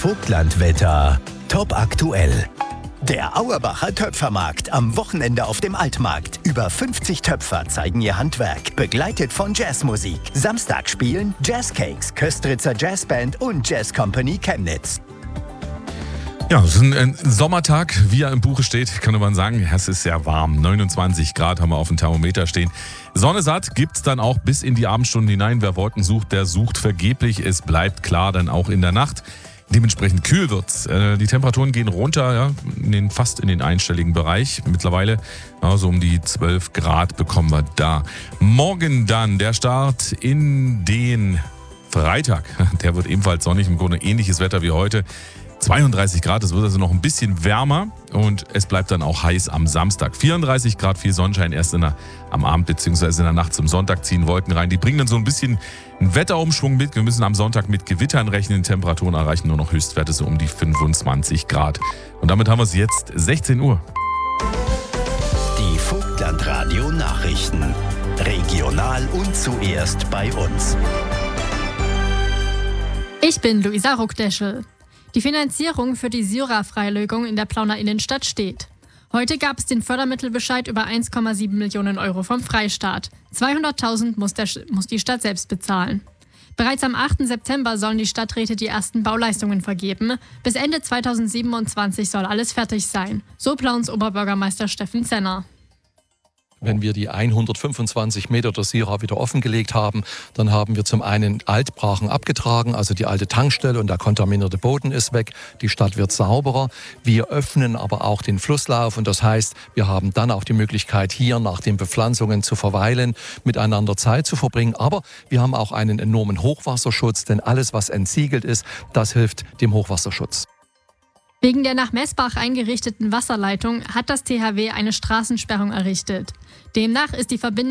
Vogtlandwetter top aktuell. Der Auerbacher Töpfermarkt am Wochenende auf dem Altmarkt. Über 50 Töpfer zeigen ihr Handwerk, begleitet von Jazzmusik. Samstag spielen Jazzcakes, Köstritzer Jazzband und Jazz Company Chemnitz. Ja, es ist ein Sommertag, wie er im Buche steht, kann man sagen. Es ist sehr warm. 29 Grad haben wir auf dem Thermometer stehen. Sonne satt gibt's dann auch bis in die Abendstunden hinein. Wer Wolken sucht, der sucht vergeblich. Es bleibt klar dann auch in der Nacht. Dementsprechend kühl wird's. Die Temperaturen gehen runter, ja, fast in den einstelligen Bereich. Mittlerweile so um die 12 Grad bekommen wir da. Morgen dann der Start in den Freitag. Der wird ebenfalls sonnig, im Grunde ähnliches Wetter wie heute. 32 Grad, es wird also noch ein bisschen wärmer und es bleibt dann auch heiß am Samstag. 34 Grad, viel Sonnenschein erst am Abend bzw. in der Nacht zum Sonntag ziehen Wolken rein. Die bringen dann so ein bisschen einen Wetterumschwung mit. Wir müssen am Sonntag mit Gewittern rechnen. Temperaturen erreichen nur noch Höchstwerte so um die 25 Grad. Und damit haben wir es jetzt 16 Uhr. Die Vogtlandradio Nachrichten. Regional und zuerst bei uns. Ich bin Luisa Ruckdeschel. Die Finanzierung für die Syra-Freilegung in der Plauner Innenstadt steht. Heute gab es den Fördermittelbescheid über 1,7 Millionen Euro vom Freistaat. 200.000 muss die Stadt selbst bezahlen. Bereits am 8. September sollen die Stadträte die ersten Bauleistungen vergeben. Bis Ende 2027 soll alles fertig sein. So Plauns Oberbürgermeister Steffen Zenner. Wenn wir die 125 Meter der Syra wieder offengelegt haben, dann haben wir zum einen Altbrachen abgetragen, also die alte Tankstelle und der kontaminierte Boden ist weg. Die Stadt wird sauberer. Wir öffnen aber auch den Flusslauf und das heißt, wir haben dann auch die Möglichkeit, hier nach den Bepflanzungen zu verweilen, miteinander Zeit zu verbringen. Aber wir haben auch einen enormen Hochwasserschutz, denn alles, was entsiegelt ist, das hilft dem Hochwasserschutz. Wegen der nach Messbach eingerichteten Wasserleitung hat das THW eine Straßensperrung errichtet. Demnach ist die Verbindung